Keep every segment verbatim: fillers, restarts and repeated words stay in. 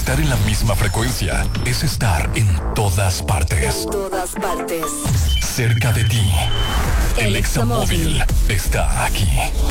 Estar en la misma frecuencia es estar en todas partes. En todas partes. Cerca de ti. El, el Examóvil está aquí.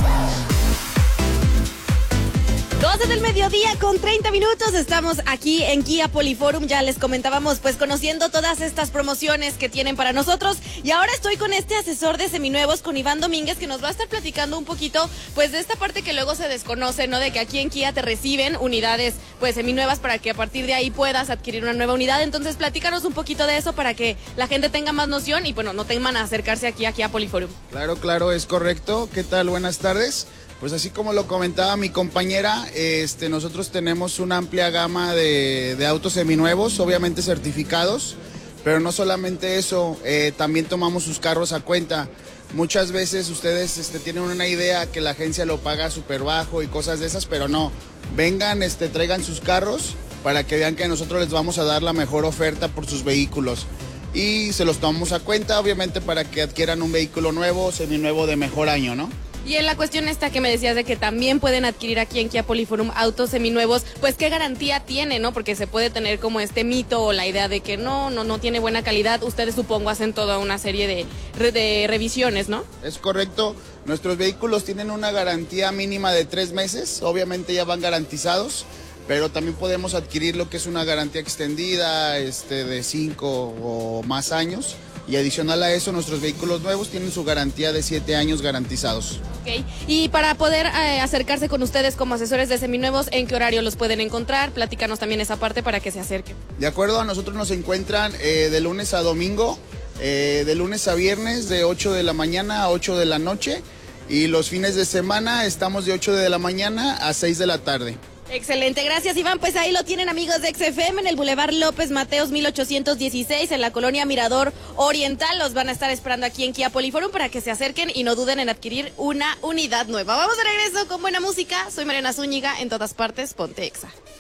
doce del mediodía con treinta minutos, estamos aquí en Kia Poliforum, ya les comentábamos pues conociendo todas estas promociones que tienen para nosotros y ahora estoy con este asesor de seminuevos, con Iván Domínguez, que nos va a estar platicando un poquito pues de esta parte que luego se desconoce, ¿no? De que aquí en Kia te reciben unidades pues seminuevas para que a partir de ahí puedas adquirir una nueva unidad, entonces platícanos un poquito de eso para que la gente tenga más noción y bueno, no teman a acercarse aquí a Kia Poliforum. Claro, claro, es correcto. ¿Qué tal? Buenas tardes. Pues así como lo comentaba mi compañera, este, nosotros tenemos una amplia gama de, de autos seminuevos, obviamente certificados, pero no solamente eso, eh, también tomamos sus carros a cuenta. Muchas veces ustedes este, tienen una idea que la agencia lo paga súper bajo y cosas de esas, pero no. Vengan, este, traigan sus carros para que vean que nosotros les vamos a dar la mejor oferta por sus vehículos. Y se los tomamos a cuenta, obviamente, para que adquieran un vehículo nuevo, seminuevo de mejor año, ¿no? Y en la cuestión esta que me decías de que también pueden adquirir aquí en Kia Poliforum autos seminuevos, pues qué garantía tiene, ¿no? Porque se puede tener como este mito o la idea de que no, no, no tiene buena calidad. Ustedes supongo hacen toda una serie de, de revisiones, ¿no? Es correcto. Nuestros vehículos tienen una garantía mínima de tres meses, obviamente ya van garantizados, pero también podemos adquirir lo que es una garantía extendida, este, de cinco o más años. Y adicional a eso, nuestros vehículos nuevos tienen su garantía de siete años garantizados. Ok, y para poder eh, acercarse con ustedes como asesores de seminuevos, ¿en qué horario los pueden encontrar? Platícanos también esa parte para que se acerquen. De acuerdo, a nosotros nos encuentran eh, de lunes a domingo, eh, de lunes a viernes, de ocho de la mañana a ocho de la noche. Y los fines de semana estamos de ocho de la mañana a seis de la tarde. Excelente, gracias Iván, pues ahí lo tienen amigos de X F M en el Boulevard López Mateos mil ochocientos dieciséis en la colonia Mirador Oriental. Los van a estar esperando aquí en Kia Poliforum para que se acerquen y no duden en adquirir una unidad nueva. Vamos de regreso con buena música, soy Mariana Zúñiga, en todas partes, ponte Exa.